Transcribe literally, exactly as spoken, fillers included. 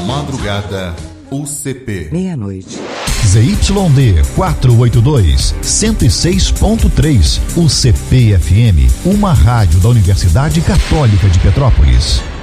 Madrugada U C P. Meia-noite. Z Y D quatrocentos e oitenta e dois, cento e seis ponto três, U C P F M, uma rádio da Universidade Católica de Petrópolis.